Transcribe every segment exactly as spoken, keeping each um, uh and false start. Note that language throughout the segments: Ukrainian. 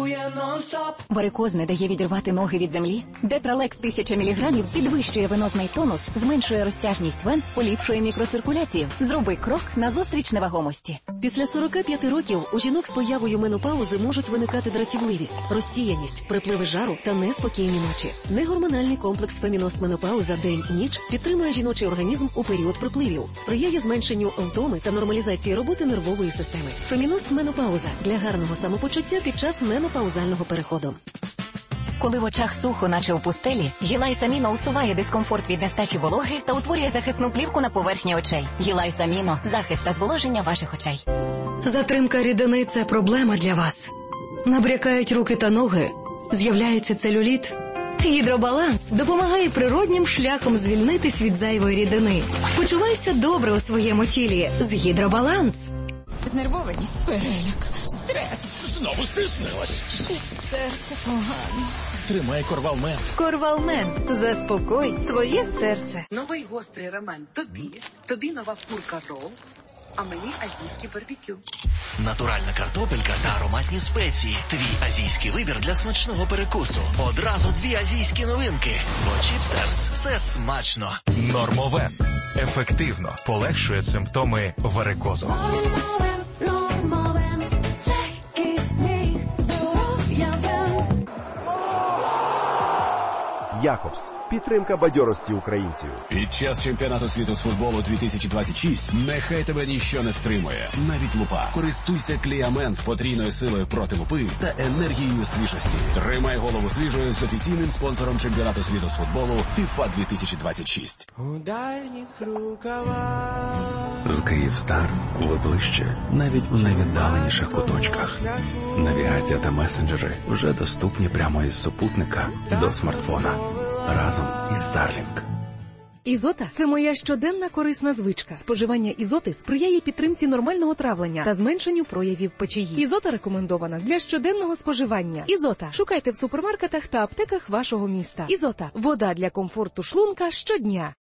працює нон-стоп. Варикоз не дає відірвати ноги від землі? Детралекс тисяча міліграмів підвищує венозний тонус, зменшує розтяжність вен, поліпшує мікроциркуляцію. Зроби крок назустріч невагомості. Після сорока п'яти років у жінок з появою менопаузи можуть виникати дратівливість, розсіяність, припливи жару та неспокійні ночі. Негормональний комплекс Феміност Менопауза день-ніч підтримує жіночий організм у період припливів, сприяє зменшенню втоми та нормалізації роботи нервової системи. Феміност Менопауза для гарного самопочуття під час менопаузального переходу. Коли в очах сухо, наче у пустелі, Гілайс Аміно усуває дискомфорт від нестачі вологи та утворює захисну плівку на поверхні очей. Гілайс Аміно – захист та зволоження ваших очей. Затримка рідини – це проблема для вас. Набрякають руки та ноги, з'являється целюліт. Гідробаланс допомагає природнім шляхом звільнитись від зайвої рідини. Почувайся добре у своєму тілі з Гідробаланс. Знервованість, переляк, стрес. Знову стиснилась. Щось серце погано. Тримай Корвалмент. Корвалмент. Заспокой своє серце. Новий гострий рамен тобі, тобі нова курка рол, а мені азійський барбекю. Натуральна картопелька та ароматні спеції. Твій азійський вибір для смачного перекусу. Одразу дві азійські новинки. Бо Чіпстерс – це смачно. Нормовен. Ефективно полегшує симптоми варикозу. Якобс. Підтримка бадьорості українців. Під час чемпіонату світу з футболу дві тисячі двадцять шість нехай тебе ніщо не стримує. Навіть лупа. Користуйся Кліамен з потрійною силою проти лупи та енергією свіжості. Тримай голову свіжою з офіційним спонсором чемпіонату світу з футболу FIFA дві тисячі двадцять шість. У дальніх рукавах. З Київстар ви ближче, навіть у найвіддаленіших куточках. Навігація та месенджери вже доступні прямо із супутника до смартфона. Разом із Starlink. Ізота – це моя щоденна корисна звичка. Споживання ізоти сприяє підтримці нормального травлення та зменшенню проявів печії. Ізота рекомендована для щоденного споживання. Ізота. Шукайте в супермаркетах та аптеках вашого міста. Ізота. Вода для комфорту шлунка щодня.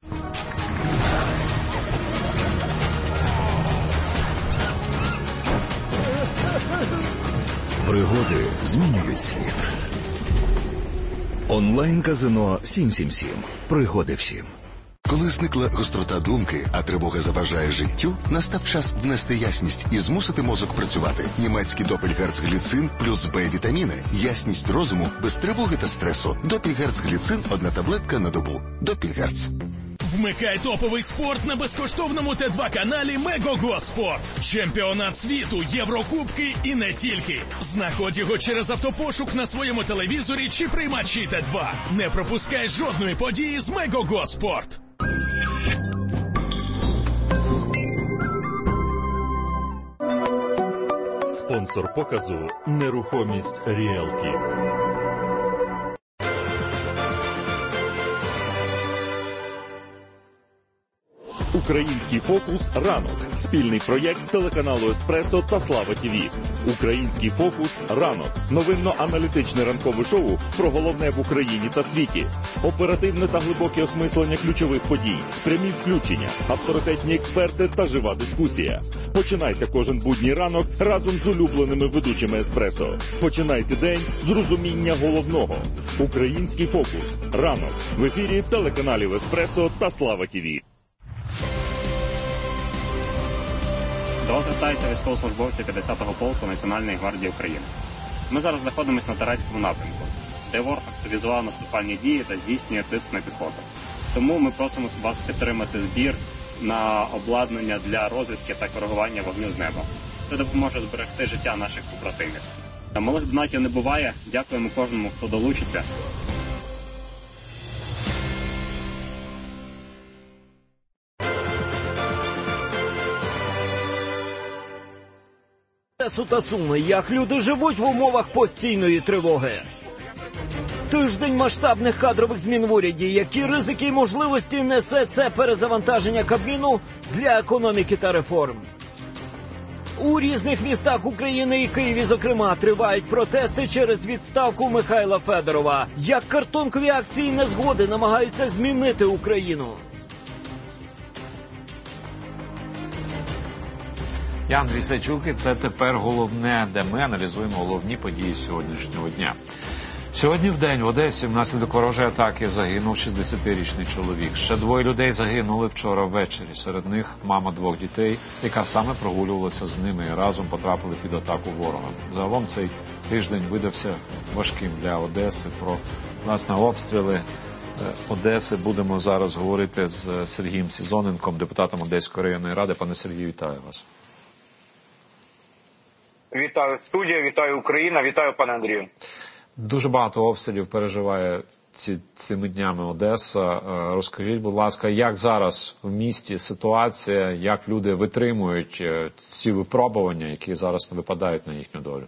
Пригоди змінюють світ. Онлайн-казино сім сім сім. Пригоди всім. Коли зникла гострота думки, а тривога заважає життю, настав час внести ясність і змусити мозок працювати. Німецький допельгерцгліцин плюс Б-вітаміни. Ясність розуму без тривоги та стресу. Допельгерцгліцин – одна таблетка на добу. Допельгерц. Вмикай топовий спорт на безкоштовному Т два каналі Мегого Спорт. Чемпіонат світу, Єврокубки і не тільки. Знаходь його через автопошук на своєму телевізорі чи приймачі Т два. Не пропускай жодної події з Мегого Спорт. Спонсор показу «Нерухомість Ріелті». Український фокус «Ранок». Спільний проєкт телеканалу «Еспресо» та «Слава ТІВІ». Український фокус «Ранок». Новинно-аналітичне ранкове шоу про головне в Україні та світі. Оперативне та глибоке осмислення ключових подій. Прямі включення, авторитетні експерти та жива дискусія. Починайте кожен будній ранок разом з улюбленими ведучими «Еспресо». Починайте день з розуміння головного. Український фокус «Ранок». В ефірі телеканалів «Еспресо» та «Слава ТІВІ». До вас звертаються військовослужбовці п'ятдесятого полку Національної гвардії України. Ми зараз знаходимося на Тарецькому напрямку, де ворог активізував наступальні дії та здійснює тиск на піхоту. Тому ми просимо вас підтримати збір на обладнання для розвідки та коригування вогню з неба. Це допоможе зберегти життя наших побратимів. Малих донатів не буває. Дякуємо кожному, хто долучиться. Та Суми, як люди живуть в умовах постійної тривоги. Тиждень масштабних кадрових змін в уряді. Які ризики і можливості несе це перезавантаження Кабміну для економіки та реформ? У різних містах України і Києві, зокрема, тривають протести через відставку Михайла Федорова. Як картонкові акції незгоди намагаються змінити Україну? Я Андрій Сайчук, і це тепер головне, де ми аналізуємо головні події сьогоднішнього дня. Сьогодні в день в Одесі внаслідок ворожої атаки загинув шістдесятирічний чоловік. Ще двоє людей загинули вчора ввечері. Серед них мама двох дітей, яка саме прогулювалася з ними і разом потрапили під атаку ворога. Загалом цей тиждень видався важким для Одеси. Про, власне, обстріли Одеси будемо зараз говорити з Сергієм Сізоненком, депутатом Одеської районної ради. Пане Сергію, вітаю вас. Вітаю студія, вітаю Україна, вітаю пане Андрію. Дуже багато обстрілів переживає ці, цими днями Одеса. Розкажіть, будь ласка, як зараз в місті ситуація, як люди витримують ці випробування, які зараз випадають на їхню долю?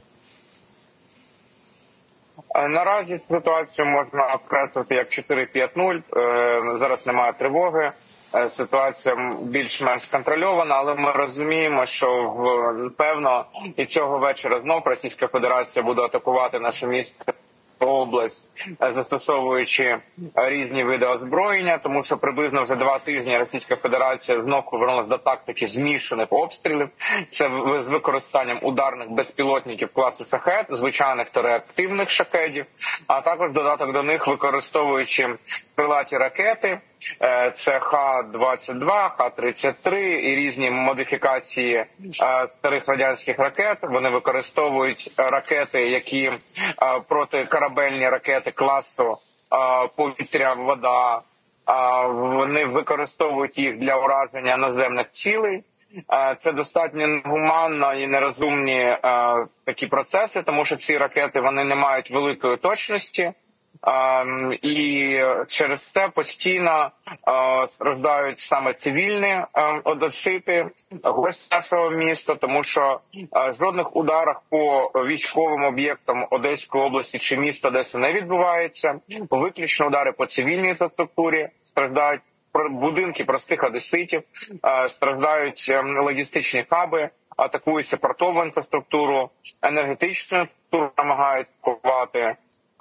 Наразі ситуацію можна окреслити як чотири п'ять нуль. Зараз немає тривоги. Ситуація більш-менш контрольована, але ми розуміємо, що певно і цього вечора знов Російська Федерація буде атакувати наше місто, область, застосовуючи різні види озброєння, тому що приблизно вже два тижні Російська Федерація знов повернулася до тактики змішаних обстрілів. Це з використанням ударних безпілотників класу «Шахед», звичайних та реактивних «Шахедів», а також додаток до них використовуючи крилаті ракети. Це Х двадцять два, Х тридцять три і різні модифікації старих радянських ракет. Вони використовують ракети, які протикорабельні ракети класу повітря, вода. Вони використовують їх для ураження наземних цілей. Це достатньо негуманно і нерозумні такі процеси, тому що ці ракети вони не мають великої точності. Uh, і через це постійно uh, страждають саме цивільні uh, одесити, гості нашого міста, тому що uh, жодних ударів по військовим об'єктам Одеської області чи міста Одеси не відбувається. Виключно удари по цивільній інфраструктурі, страждають будинки простих одеситів, uh, страждають uh, логістичні хаби, атакуються портову інфраструктуру, енергетичну інфраструктуру намагають кувати.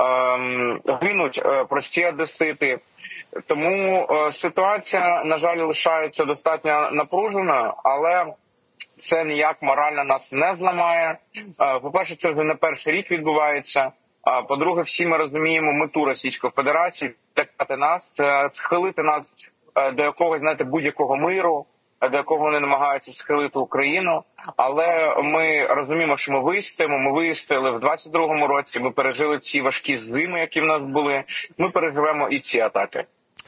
Гинуть прості одесити. Тому ситуація, на жаль, лишається достатньо напруженою, але це ніяк морально нас не зламає. По-перше, це вже не перший рік відбувається. По-друге, всі ми розуміємо мету Російської Федерації – атакувати нас, схилити нас до якогось, знаєте, будь-якого миру, до якого вони намагаються схилити Україну. Але ми розуміємо, що ми вистоїмо, ми вистояли в двадцять другому році, ми пережили ці важкі зими, які в нас були, ми переживемо і ці атаки.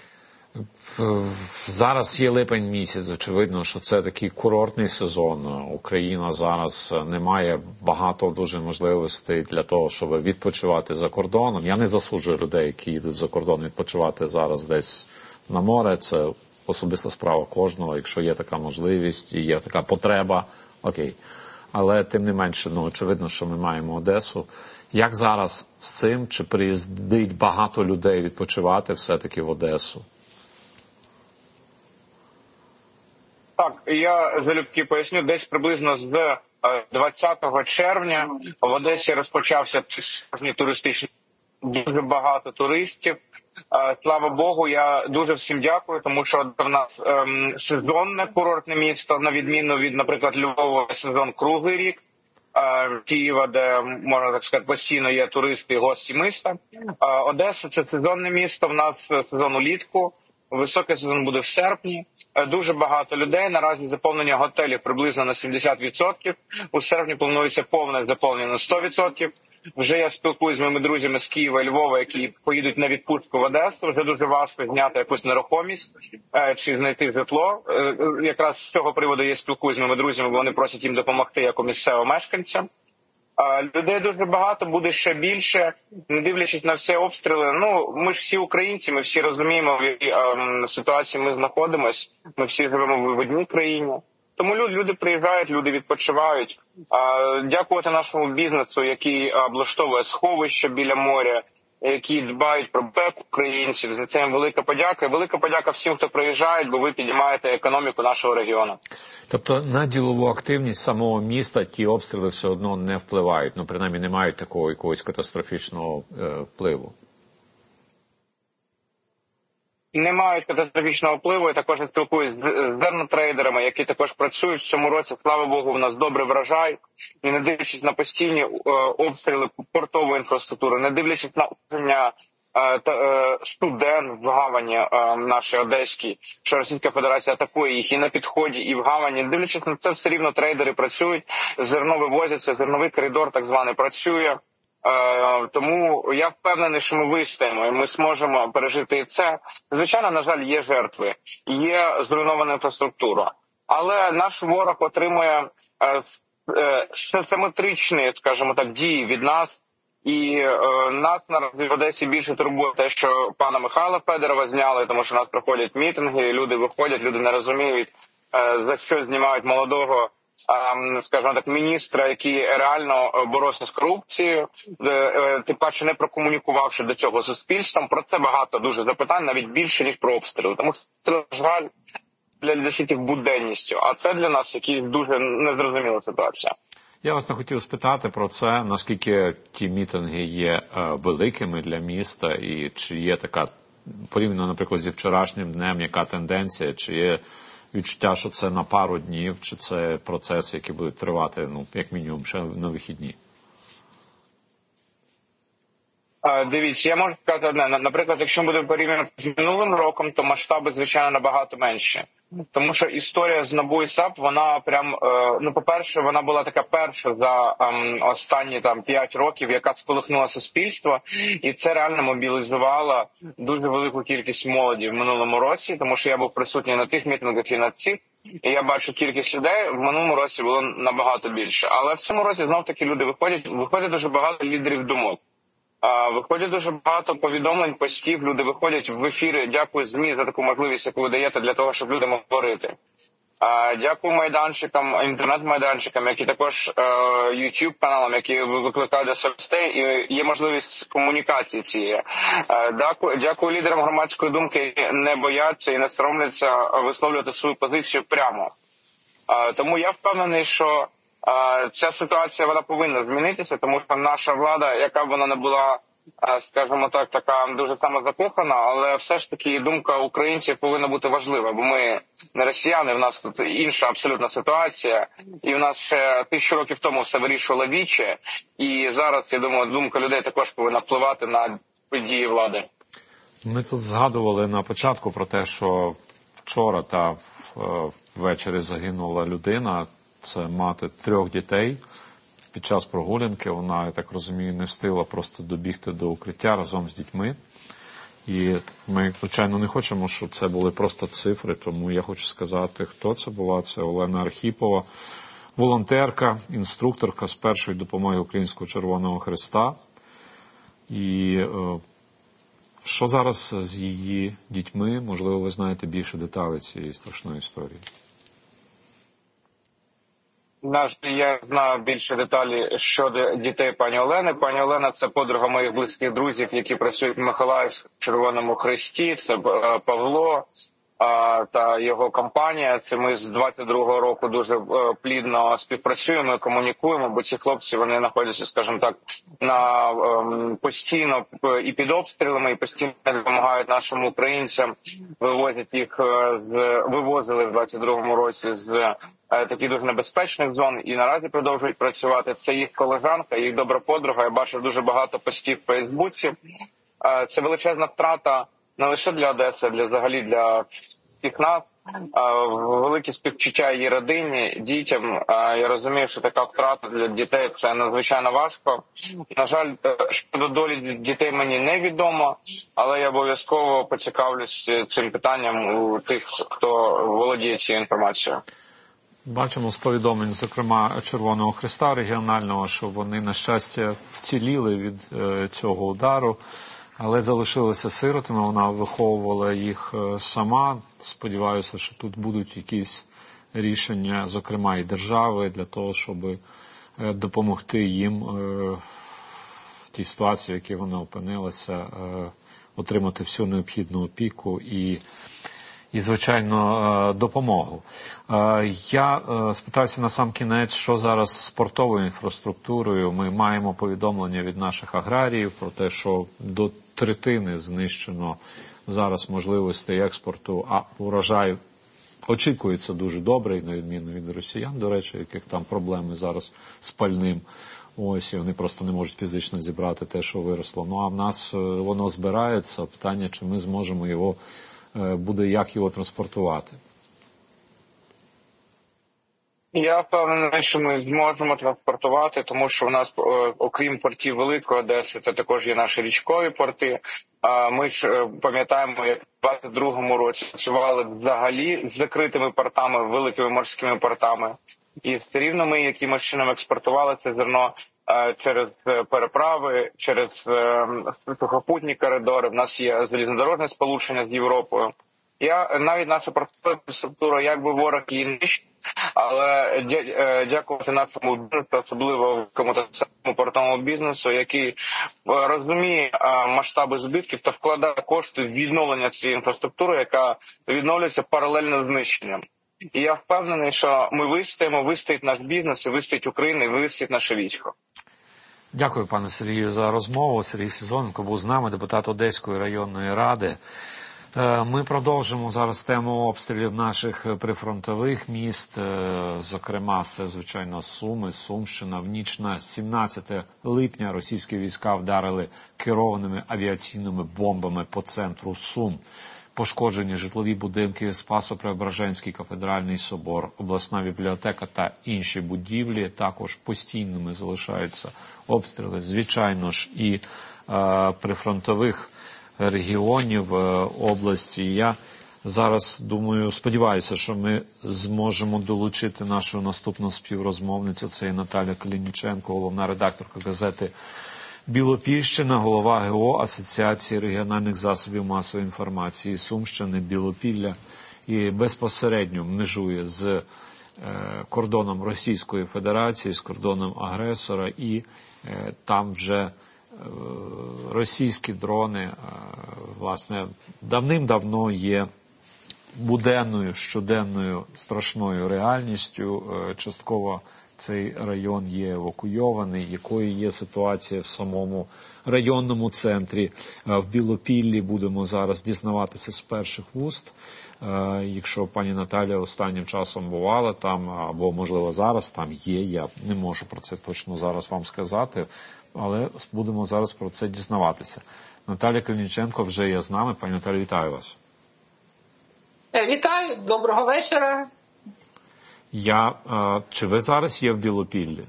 Зараз є липень місяць, очевидно, що це такий курортний сезон. Україна зараз не має багато дуже можливостей для того, щоб відпочивати за кордоном. Я не засуджую людей, які їдуть за кордон відпочивати зараз десь на море, це особиста справа кожного, якщо є така можливість і є така потреба, окей. Але тим не менше, ну, очевидно, що ми маємо Одесу. Як зараз з цим? Чи приїздить багато людей відпочивати все-таки в Одесу? Так, я залюбки поясню, десь приблизно з двадцятого червня в Одесі розпочався справжній туристичний, дуже багато туристів. Слава Богу, я дуже всім дякую, тому що в нас ем, сезонне курортне місто, на відміну від, наприклад, Львова, сезон круглий рік, е, Києва, де, можна так сказати, постійно є туристи і гості міста. Е, Одеса – це сезонне місто, в нас сезон улітку, високий сезон буде в серпні. Е, дуже багато людей, наразі заповнення готелів приблизно на сімдесят відсотків, у серпні планується повне заповнення на сто відсотків. Вже я спілкуюся з моїми друзями з Києва і Львова, які поїдуть на відпустку в Одесу. Вже дуже важко зняти якусь нерухомість чи знайти житло. Якраз з цього приводу я спілкуюся з моїми друзями, бо вони просять їм допомогти як у місцевим мешканцям. Людей дуже багато, буде ще більше, не дивлячись на всі обстріли. Ну, ми ж всі українці, ми всі розуміємо, в якій ситуації ми знаходимося. Ми всі живемо в одній країні. Тому люди приїжджають, люди відпочивають. Дякувати нашому бізнесу, який облаштовує сховища біля моря, які дбають про безпеку українців. За це їм велика подяка. І велика подяка всім, хто приїжджає, бо ви піднімаєте економіку нашого регіону. Тобто на ділову активність самого міста ті обстріли все одно не впливають, ну принаймні не мають такого якогось катастрофічного е, впливу? не мають катастрофічного впливу. Я також спілкуюся з зернотрейдерами, які також працюють в цьому році. Слава Богу, в нас добрий врожай. І не дивлячись на постійні е, обстріли портової інфраструктури, не дивлячись на обстрілення е, е, суден в гавані е, нашій одеській, що Російська Федерація атакує їх і на підході, і в гавані. Не дивлячись на це, все рівно трейдери працюють, зерно вивозяться, зерновий коридор так званий працює. Е, тому я впевнений, що ми вистоїмо і ми зможемо пережити і це. Звичайно, на жаль, є жертви, є зруйнована інфраструктура. Але наш ворог отримує е, е, систематичні, скажімо так, дії від нас. І е, нас наразі в Одесі більше турбує те, що пана Михайла Федорова зняли, тому що у нас проходять мітинги, люди виходять, люди не розуміють, е, за що знімають молодого, скажімо так, міністра, який реально боровся з корупцією, тим паче не прокомунікувавши до цього суспільством. Про це багато дуже запитань, навіть більше, ніж про обстріли. Тому що, на жаль, для людей буденністю, а це для нас якась дуже незрозуміла ситуація. Я вас не хотів спитати про це, наскільки ті мітинги є е, великими для міста, і чи є така, порівняно, наприклад, зі вчорашнім днем, яка тенденція, чи є відчуття, що це на пару днів, чи це процеси, які будуть тривати, ну, як мінімум, ще на вихідні? Дивіться, я можу сказати одне. Наприклад, якщо ми будемо порівнювати з минулим роком, то масштаби, звичайно, набагато менші. Тому що історія з НАБУ і САП, вона прям, ну, по-перше, вона була така перша за ем, останні там п'ять років, яка сколихнула суспільство, і це реально мобілізувало дуже велику кількість молоді в минулому році, тому що я був присутній на тих мітингах і на цих, і я бачу кількість людей, в минулому році було набагато більше. Але в цьому році знов-таки люди виходять, виходять дуже багато лідерів думок. Виходять дуже багато повідомлень, постів, люди виходять в ефіри. Дякую ЗМІ за таку можливість, яку ви даєте для того, щоб люди могли говорити. Дякую майданчикам, інтернет-майданчикам, які також ютуб-каналам, які викликають до себе, і є можливість комунікації цієї. Дякую, дякую лідерам громадської думки, які не бояться і не соромляться висловлювати свою позицію прямо. Тому я впевнений, що ця ситуація, вона повинна змінитися, тому що наша влада, яка б вона не була, скажімо так, така дуже самозакохана, але все ж таки думка українців повинна бути важлива, бо ми не росіяни, в нас тут інша абсолютна ситуація, і в нас ще тисячу років тому все вирішувало віче, і зараз, я думаю, думка людей також повинна впливати на події влади. Ми тут згадували на початку про те, що вчора та ввечері загинула людина. Це мати трьох дітей. Під час прогулянки вона, я так розумію, не встигла просто добігти до укриття разом з дітьми. І ми, звичайно, не хочемо, щоб це були просто цифри, тому я хочу сказати, хто це була. Це Олена Архіпова, волонтерка, інструкторка з першої допомоги Українського Червоного Хреста. І е, що зараз з її дітьми? Можливо, ви знаєте більше деталей цієї страшної історії. Наш, я знаю більше деталі щодо дітей пані Олени. Пані Олена – це подруга моїх близьких друзів, які працюють в Миколаївському Червоному Хресті. Це Павло та його компанія. Це ми з двадцять другого року дуже плідно співпрацюємо, комунікуємо, бо ці хлопці, вони знаходяться, скажімо так, на постійно і під обстрілами, і постійно допомагають нашим українцям, вивозять їх, вивозили в двадцять другому році з таких дуже небезпечних зон і наразі продовжують працювати. Це їх колежанка, їх добра подруга. Я бачив дуже багато постів в Фейсбуці. Це величезна втрата не лише для Одеси, а для взагалі для всіх нас. Велике співчуття її родині, дітям. Я розумію, що така втрата для дітей – це надзвичайно важко. На жаль, щодо долі дітей мені невідомо, але я обов'язково поцікавлюсь цим питанням у тих, хто володіє цією інформацією. Бачимо з повідомлень, зокрема, Червоного Хреста регіонального, що вони, на щастя, вціліли від е, цього удару, але залишилися сиротами, вона виховувала їх е, сама. Сподіваюся, що тут будуть якісь рішення, зокрема і держави, для того, щоб е, допомогти їм е, в тій ситуації, в якій вони опинилися, е, отримати всю необхідну опіку і і, звичайно, допомогу. Я спитаюся на сам кінець, що зараз з спортовою інфраструктурою. Ми маємо повідомлення від наших аграріїв про те, що до третини знищено зараз можливостей експорту, а урожай очікується дуже добрий, на відміну від росіян, до речі, яких там проблеми зараз з пальним. Ось, і вони просто не можуть фізично зібрати те, що виросло. Ну, а в нас воно збирається. Питання, чи ми зможемо його, буде як його транспортувати. Я впевнений, що ми зможемо транспортувати, тому що в нас, окрім портів Великої Одеси, це також є наші річкові порти. Ми ж пам'ятаємо, як в двадцять другому році працювали взагалі з закритими портами, великими морськими портами. І все рівно ми якимось чином експортували це зерно через переправи, через сухопутні коридори. В нас є залізнодорожне сполучення з Європою. Я, навіть наша портова структура, якби ворог її нищить, але дякувати нашому бізнесу, особливо комутаційному портовому бізнесу, який розуміє масштаби збитків та вкладає кошти в відновлення цієї інфраструктури, яка відновлюється паралельно з знищенням. І я впевнений, що ми вистоїмо, вистоїть наш бізнес, і вистоїть Україна, і вистоїть наше військо. Дякую, пане Сергію, за розмову. Сергій Сезоненко був з нами, депутат Одеської районної ради. Ми продовжимо зараз тему обстрілів наших прифронтових міст, зокрема, це, звичайно, Суми, Сумщина. В ніч на сімнадцяте липня російські війська вдарили керованими авіаційними бомбами по центру Сум. Пошкоджені житлові будинки, Спасо-Преображенський кафедральний собор, обласна бібліотека та інші будівлі. Також постійними залишаються обстріли, звичайно ж, і е, прифронтових регіонів області. Я зараз думаю, сподіваюся, що ми зможемо долучити нашу наступну співрозмовницю. Це є Наталя Калініченко, головна редакторка газети «Білопільщина», голова ГО Асоціації регіональних засобів масової інформації Сумщини, Білопілля, і безпосередньо межує з е, кордоном Російської Федерації, з кордоном агресора, і е, там вже російські дрони, власне, давним-давно є буденною, щоденною страшною реальністю. Частково цей район є евакуйований, якою є ситуація в самому районному центрі. В Білопіллі будемо зараз дізнаватися з перших вуст. Якщо пані Наталя останнім часом бувала там, або, можливо, зараз там є, я не можу про це точно зараз вам сказати, але будемо зараз про це дізнаватися. Наталя Калініченко вже є з нами. Пані Наталі, вітаю вас. Вітаю, доброго вечора. Я, чи ви зараз є в Білопіллі?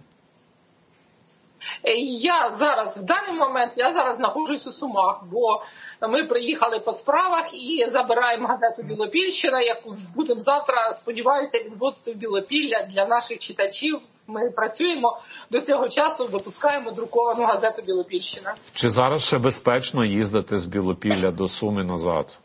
Я зараз, в даний момент, я зараз знаходжусь у Сумах, бо ми приїхали по справах і забираємо газету «Білопільщина», яку будемо завтра, сподіваюся, відвозити в Білопілля для наших читачів. Ми працюємо до цього часу, випускаємо друковану газету «Білопільщина». Чи зараз ще безпечно їздити з Білопілля до Суми назад?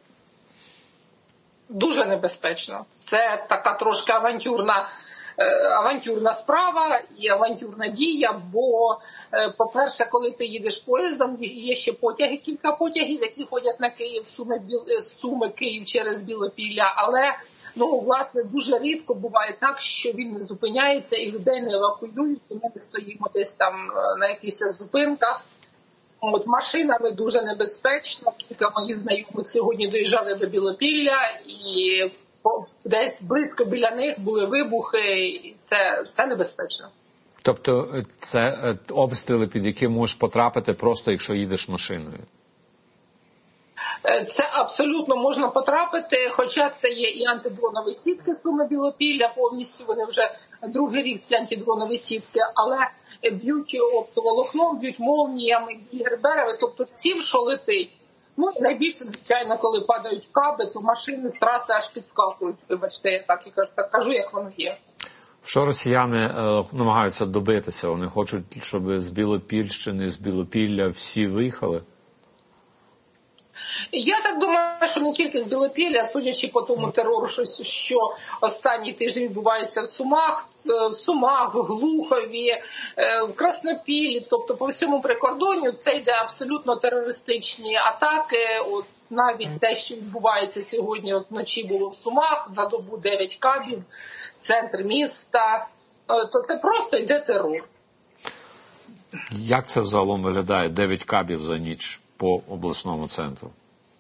Дуже небезпечно. Це така трошки авантюрна, авантюрна справа і авантюрна дія, бо, по-перше, коли ти їдеш поїздом, є ще потяги, кілька потягів, які ходять на Київ, Суми, Суми, Київ через Білопілля, але, ну, власне, дуже рідко буває так, що він не зупиняється і людей не евакуюють, і ми не стоїмо десь там на якихось зупинках. От машинами дуже небезпечно. Кілька моїх знайомих сьогодні доїжджали до Білопілля, і десь близько біля них були вибухи, і це, це небезпечно. Тобто це обстріли, під які можеш потрапити просто, якщо їдеш машиною? Це абсолютно можна потрапити, хоча це є і антидронові сітки Суми-Білопілля, повністю вони вже другий рік ці антидронові сітки, але б'ють оптоволокном, б'ють молніями, герберами, тобто всім, що летить. Ну, і найбільше, звичайно, коли падають каби, то машини з траси аж підскакують. Вибачте, я так і так кажу, як воно є. Що росіяни е, намагаються добитися? Вони хочуть, щоб з Білопільщини, з Білопілля всі виїхали? Я так думаю, що не тільки з Білопілля, судячи по тому терору, що останній тиждень відбувається в Сумах, в Сумах, в Глухові, в Краснопіллі, тобто по всьому прикордонню це йде абсолютно терористичні атаки. От навіть те, що відбувається сьогодні, от вночі було в Сумах, за добу дев'ять кабів, центр міста, то це просто йде терор. Як це взагалом виглядає? дев'ять кабів за ніч по обласному центру?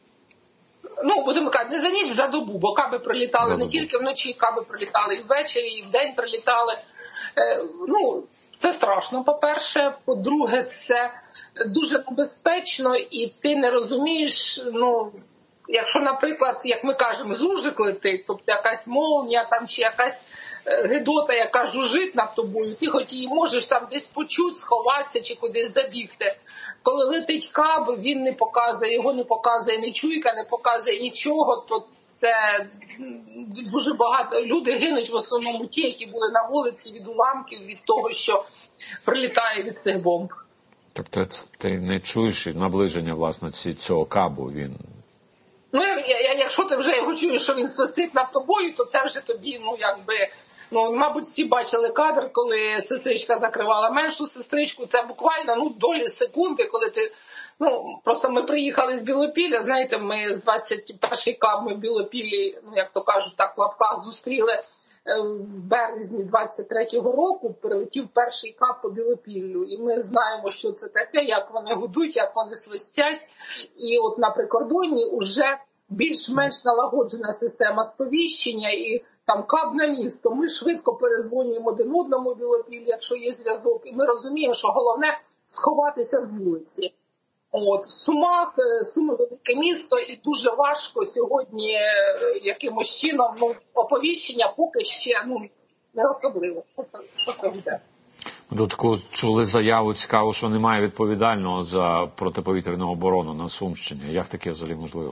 Ну, будемо казати, не за ніч, за добу, бо каби прилітали не тільки вночі, каби прилітали і ввечері, і вдень прилітали. Е, ну, це страшно, по-перше. По-друге, це дуже небезпечно, і ти не розумієш, ну, якщо, наприклад, як ми кажемо, жужик летить, тобто якась молнія там, чи якась гидота, яка жужить над тобою, ти хоч її можеш там десь почути, сховатися чи кудись забігти. Коли летить каб, він не показує, його не показує ні чуйка, не показує нічого, то це дуже багато. Люди гинуть в основному ті, які були на вулиці від уламків, від того, що прилітає від цих бомб. Тобто ти не чуєш наближення, власне, цього кабу, він... Ну, якщо ти вже його чуєш, що він свистить над тобою, то це вже тобі, ну, якби... Ну, мабуть, всі бачили кадр, коли сестричка закривала меншу сестричку. Це буквально, ну, долі секунди, коли ти... Ну, просто ми приїхали з Білопілля, знаєте, ми з двадцять перший каб ми в Білопіллі, ну, як то кажуть, так в лапках зустріли в березні двадцять третього року, прилетів перший каб по Білопіллю. І ми знаємо, що це таке, як вони гудуть, як вони свистять. І от на прикордонні вже більш-менш налагоджена система сповіщення і там каб на місто. Ми швидко перезвонюємо один одному в Білопіллі, якщо є зв'язок. І ми розуміємо, що головне сховатися з вулиці. От, в Сумах, Суми велике місто, і дуже важко сьогодні якимось чином, ну, оповіщення поки ще, ну, не особливо. Що це буде? Тут чули заяву цікаву, що немає відповідального за протиповітряну оборону на Сумщині. Як таке взагалі можливо?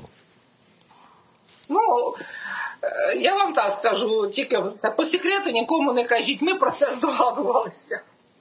Ну, я вам так скажу, тільки це по секрету нікому не кажіть, ми про це здогадувалися.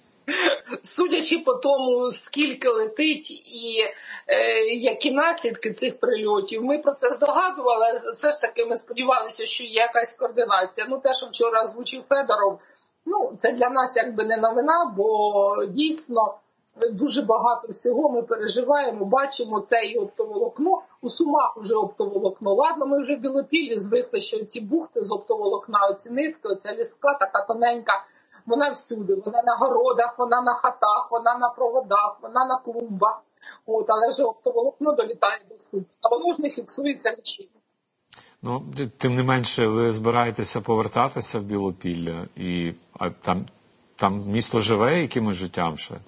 Судячи по тому, скільки летить і е, які наслідки цих прильотів, ми про це здогадували, але все ж таки ми сподівалися, що є якась координація. Ну, те, що вчора озвучив Федоров, ну, це для нас якби не новина, бо дійсно дуже багато всього ми переживаємо, бачимо це і оптоволокно. У Сумах вже оптоволокно. Ладно, ми вже в Білопіллі звикли, що ці бухти з оптоволокна, оці нитки, оця ліска така тоненька, вона всюди, вона на городах, вона на хатах, вона на проводах, вона на клумбах. От, але вже оптоволокно долітає до суду. А воно ж не фіксується нічим. Ну, тим не менше, ви збираєтеся повертатися в Білопілля, і а там, там місто живе якимось життям ще?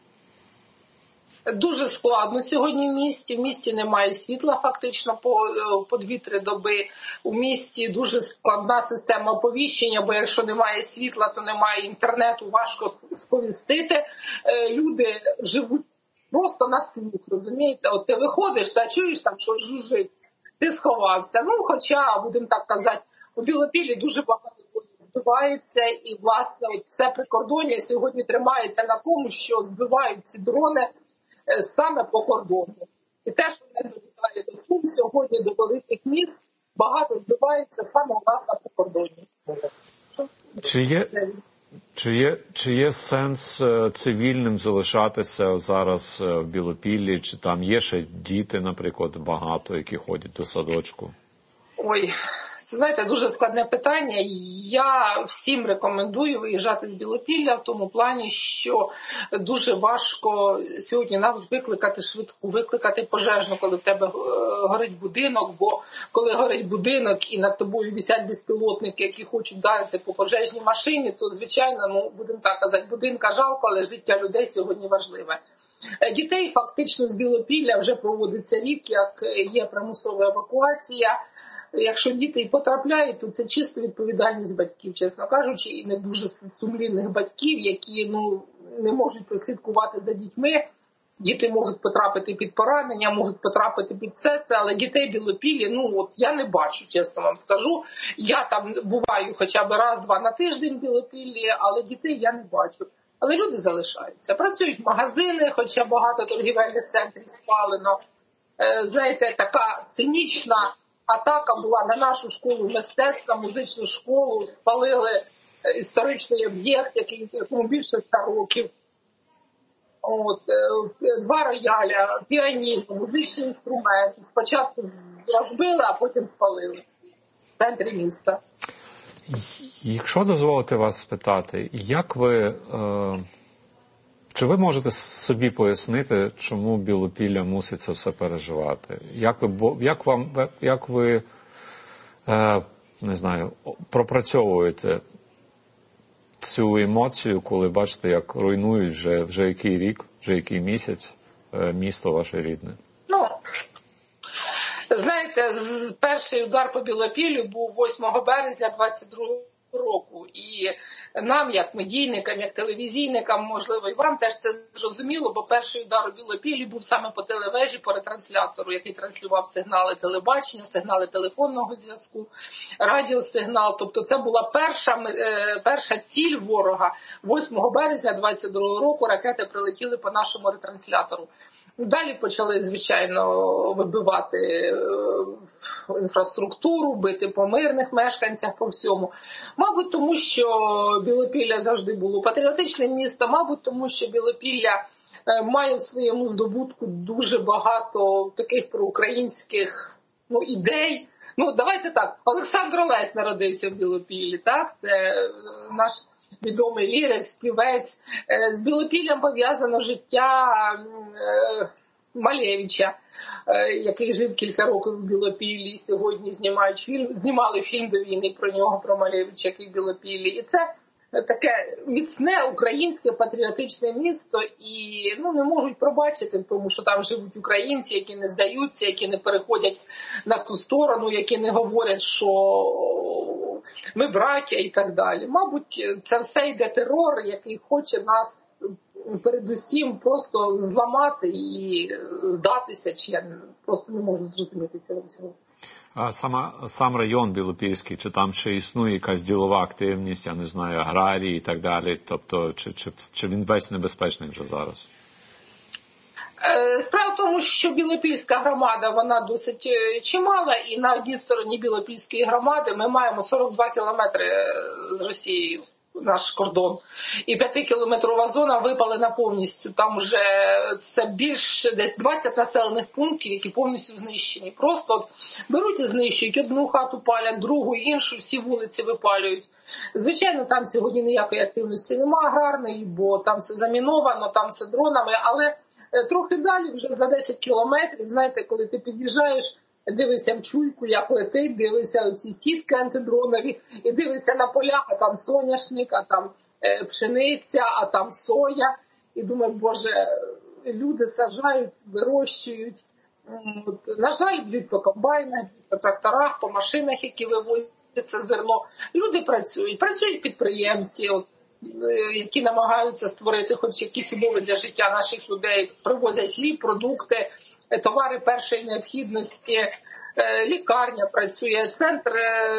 Дуже складно сьогодні в місті. В місті немає світла фактично по, по дві-три доби. У місті дуже складна система оповіщення, бо якщо немає світла, то немає інтернету, важко сповістити. Люди живуть просто на слух, розумієте? От ти виходиш та чуєш там, що жужжить, ти сховався. Ну, хоча, будемо так казати, у Білопіллі дуже багато збивається, і, власне, от все прикордоння сьогодні тримається на тому, що збивають ці дрони саме по кордону. І те, що не долітає до Сум, сьогодні до великих міст, багато збивається саме у нас на прикордонні. Чи є, чи є, чи є сенс цивільним залишатися зараз в Білопіллі? Чи там є ще діти, наприклад, багато, які ходять до садочку? Ой, це, знаєте, дуже складне питання. Я всім рекомендую виїжджати з Білопілля в тому плані, що дуже важко сьогодні нам викликати швидку, викликати пожежну, коли в тебе горить будинок, бо коли горить будинок і над тобою висять безпілотники, які хочуть вдарити по пожежній машині, то, звичайно, ну, будемо так казати, будинка жалко, але життя людей сьогодні важливе. Дітей фактично з Білопілля вже проводиться рік, як є примусова евакуація. Якщо діти і потрапляють, то це чисто відповідальність батьків, чесно кажучи, і не дуже сумлінних батьків, які, ну, не можуть прослідкувати за дітьми. Діти можуть потрапити під поранення, можуть потрапити під все це, але дітей в Білопіллі, ну, от я не бачу, чесно вам скажу. Я там буваю хоча б раз-два на тиждень в Білопіллі, але дітей я не бачу. Але люди залишаються. Працюють магазини, хоча багато торгівельних центрів спалено. Е, знаєте, така цинічна атака була на нашу школу мистецтва, музичну школу, спалили історичний об'єкт, який, якому більше ста років. От, два рояля, піаніно, музичний інструмент. Спочатку розбили, а потім спалили в центрі міста. Якщо дозволите вас спитати, як ви, е, чи ви можете собі пояснити, чому Білопілля мусить це все переживати? Як ви, як вам, як ви е, не знаю, пропрацьовуєте цю емоцію, коли бачите, як руйнують вже, вже який рік, вже який місяць е, місто ваше рідне? Ну, знаєте, перший удар по Білопіллю був восьмого березня двадцять другого року. І нам, як медійникам, як телевізійникам, можливо, і вам теж це зрозуміло, бо перший удар у Білопіллі був саме по телевежі, по ретранслятору, який транслював сигнали телебачення, сигнали телефонного зв'язку, радіосигнал. Тобто це була перша, перша ціль ворога. восьмого березня двадцять другого року ракети прилетіли по нашому ретранслятору. Далі почали, звичайно, вибивати інфраструктуру, бити по мирних мешканцях, по всьому. Мабуть, тому що Білопілля завжди було патріотичним містом, мабуть, тому що Білопілля має в своєму здобутку дуже багато таких проукраїнських ну, ідей. Ну, давайте так, Олександр Олесь народився в Білопіллі, так? Це наш відомий лірик, співець. З Білопіллям пов'язано життя Малевича, який жив кілька років в Білопіллі. Сьогодні знімають фільм, знімали фільм до війни про нього, про Малевича, який в Білопіллі. І це таке міцне українське патріотичне місто, і ну, не можуть пробачити, тому що там живуть українці, які не здаються, які не переходять на ту сторону, які не говорять, що ми браття і так далі. Мабуть, це все йде терор, який хоче нас передусім просто зламати і здатися, чи я просто не можу зрозуміти цього всього. А сама, сам район Білопільський, чи там ще існує якась ділова активність, я не знаю, аграрії і так далі, тобто, чи, чи, чи він весь небезпечний вже зараз? Справа в тому, що Білопільська громада, вона досить чимала, і на одній стороні Білопільської громади ми маємо сорок два кілометри з Росією, наш кордон. І п'ятикілометрова зона випалена повністю. Там вже це більше десь двадцять населених пунктів, які повністю знищені. Просто от беруть і знищують. Одну хату палять, другу, іншу, всі вулиці випалюють. Звичайно, там сьогодні ніякої активності немає аграрної, бо там все заміновано, там все дронами, але трохи далі, вже за десять кілометрів, знаєте, коли ти під'їжджаєш, дивишся в чуйку, як летить, дивишся оці сітки антидронові, і дивишся на полях, а там соняшник, а там е, пшениця, а там соя. І думаю, боже, люди саджають, вирощують. От, на жаль, б'ють по комбайнах, по тракторах, по машинах, які вивозять це зерно. Люди працюють, працюють підприємці, от, які намагаються створити хоч якісь умови для життя наших людей, привозять хліб, продукти, товари першої необхідності, лікарня працює, центр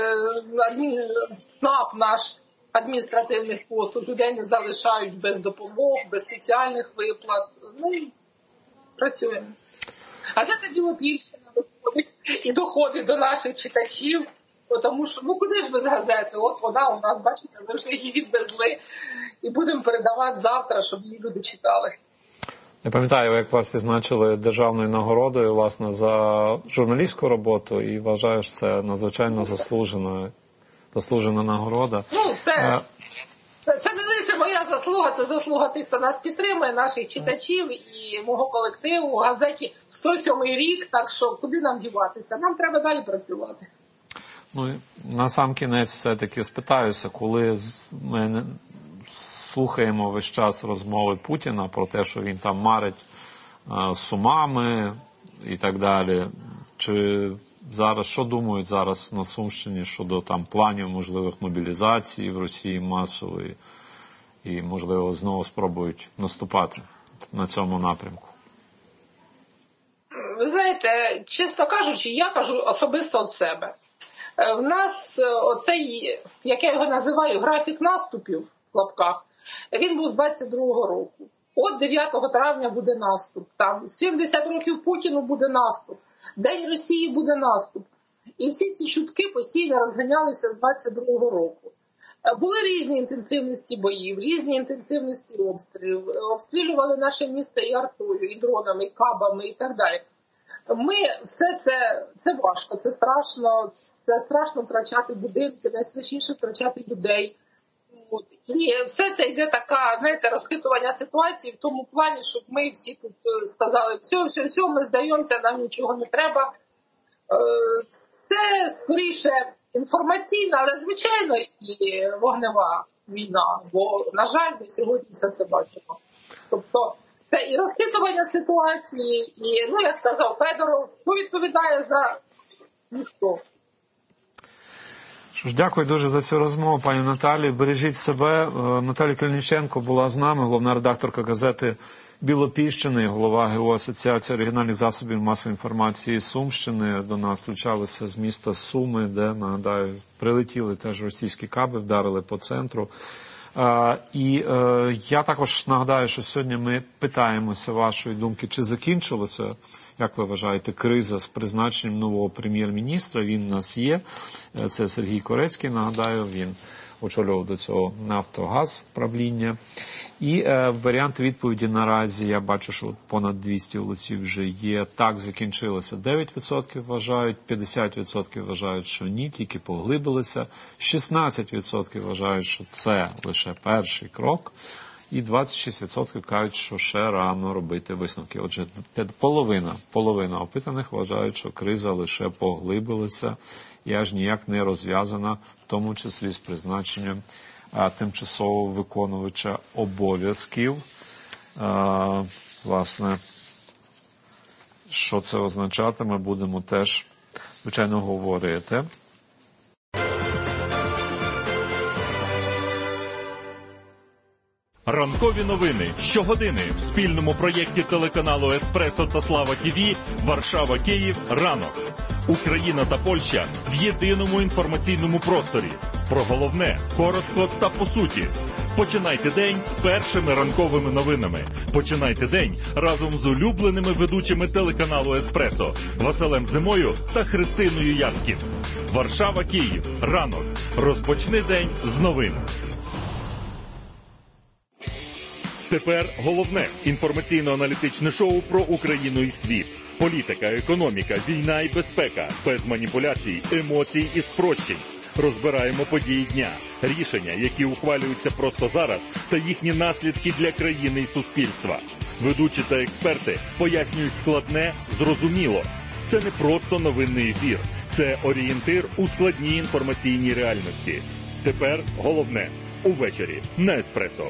СНАП наш адміністративних послуг, людей не залишають без допомог, без соціальних виплат. Ну, працюємо. Газета Білопільщина доходить і доходить до наших читачів, тому що, ну куди ж без газети? От вона у нас, бачите, ми вже її відвезли і будемо передавати завтра, щоб її люди читали. Я пам'ятаю, як вас відзначили державною нагородою, власне, за журналістську роботу, і вважаю, що це надзвичайно заслужена, заслужена нагорода. Ну, це, це, це не лише моя заслуга, це заслуга тих, хто нас підтримує, наших читачів і мого колективу у газеті сто сьомий рік, так що куди нам діватися? Нам треба далі працювати. Ну, на сам кінець все-таки спитаюся, коли ми слухаємо весь час розмови Путіна про те, що він там марить а, сумами і так далі, чи зараз, що думають зараз на Сумщині щодо там планів можливих мобілізації в Росії масової і, можливо, знову спробують наступати на цьому напрямку? Ви знаєте, чесно кажучи, я кажу особисто від себе. В нас оцей, як я його називаю, графік наступів в лапках, він був з двадцять другого року. От дев'ятого травня буде наступ, там сімдесят років Путіну буде наступ, День Росії буде наступ. І всі ці чутки постійно розганялися з двадцять другого року. Були різні інтенсивності боїв, різні інтенсивності обстрілів. Обстрілювали наше місто і артою, і дронами, і кабами, і так далі. Ми все це, це важко, це страшно, це страшно втрачати будинки, найстрашніше втрачати людей. От. І все це йде така, знаєте, розхитування ситуації в тому плані, щоб ми всі тут сказали, все, все, все, ми здаємося, нам нічого не треба. Це скоріше інформаційна, але звичайно і вогнева війна, бо, на жаль, ми сьогодні все це бачимо. Тобто це і розхитування ситуації, і, ну, як сказав Федоров, хто відповідає за ніхто. Що ж, дякую дуже за цю розмову, пані Наталі. Бережіть себе. Наталія Калініченко була з нами, головна редакторка газети Білопільщини, голова ГО Асоціації оригінальних засобів масової інформації Сумщини. До нас включалися з міста Суми, де, нагадаю, прилетіли теж російські каби, вдарили по центру. Uh, і uh, я також нагадаю, що сьогодні ми питаємося вашої думки, чи закінчилася, як ви вважаєте, криза з призначенням нового прем'єр-міністра. Він у нас є, це Сергій Корецький, нагадаю, він очолював до цього Нафтогаз правління. І е, варіанти відповіді наразі, я бачу, що понад двісті голосів вже є. Так, закінчилося дев'ять відсотків вважають, п'ятдесят відсотків вважають, що ні, тільки поглибилися, шістнадцять відсотків вважають, що це лише перший крок, і двадцять шість відсотків кажуть, що ще рано робити висновки. Отже, половина, половина опитаних вважають, що криза лише поглибилася і аж ніяк не розв'язана, в тому числі з призначенням а, тимчасового виконувача обов'язків. А, власне, що це означатиме, будемо теж, звичайно, говорити. Ранкові новини щогодини в спільному проєкті телеканалу «Еспресо» та «Слава ТІВІ» Варшава-Київ ранок. Україна та Польща в єдиному інформаційному просторі. Про головне, коротко та по суті. Починайте день з першими ранковими новинами. Починайте день разом з улюбленими ведучими телеканалу «Еспресо» Василем Зимою та Христиною Яцьків. Варшава-Київ ранок. Розпочни день з новин. Тепер головне інформаційно-аналітичне шоу про Україну і світ. Політика, економіка, війна і безпека. Без маніпуляцій, емоцій і спрощень. Розбираємо події дня, рішення, які ухвалюються просто зараз, та їхні наслідки для країни і суспільства. Ведучі та експерти пояснюють складне, зрозуміло. Це не просто новинний ефір. Це орієнтир у складній інформаційній реальності. Тепер головне увечері на «Еспресо».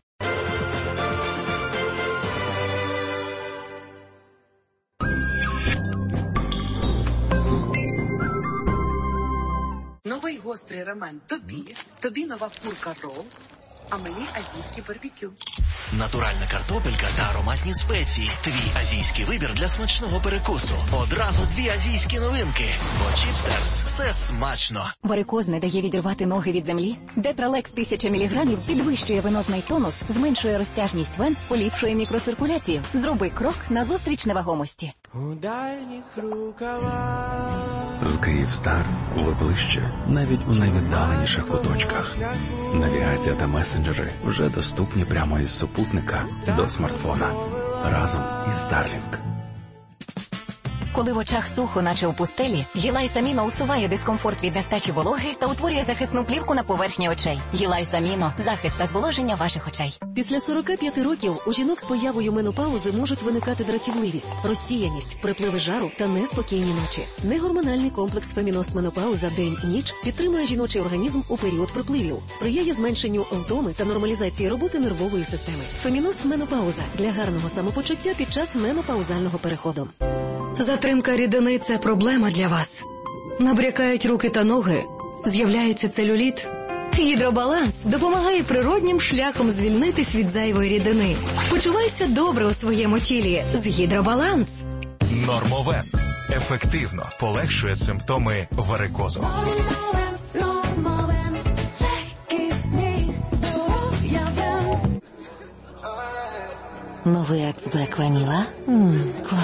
Новий гострий рамен тобі, тобі нова курка рол, а мені азійський барбекю. Натуральна картопелька та ароматні спеції. Твій азійський вибір для смачного перекусу. Одразу дві азійські новинки. Бо Чіпстерс – це смачно. Варикоз не дає відірвати ноги від землі? Детралекс тисяча міліграмів підвищує венозний тонус, зменшує розтяжність вен, поліпшує мікроциркуляцію. Зроби крок назустріч невагомості. У дальніх рукавах. З Київстар ви ближче, навіть у найвіддаленіших куточках. Навігація та месенджери вже доступні прямо із супутника до смартфона. Разом із Starlink. Коли в очах сухо, наче у пустелі, Гілайс Аміно усуває дискомфорт від нестачі вологи та утворює захисну плівку на поверхні очей. Гілайс Аміно – захист та зволоження ваших очей. Після сорока п'яти років у жінок з появою менопаузи можуть виникати дратівливість, розсіяність, припливи жару та неспокійні ночі. Негормональний комплекс Феміност Менопауза день і ніч підтримує жіночий організм у період припливів, сприяє зменшенню втоми та нормалізації роботи нервової системи. Феміност Менопауза – для гарного самопочуття під час менопаузального переходу. Затримка рідини – це проблема для вас. Набрякають руки та ноги, з'являється целюліт. Гідробаланс допомагає природнім шляхом звільнитись від зайвої рідини. Почувайся добре у своєму тілі з Гідробаланс. Нормовен. Ефективно полегшує симптоми варикозу. Новий Екс Блек Ваніла? Ммм, клас.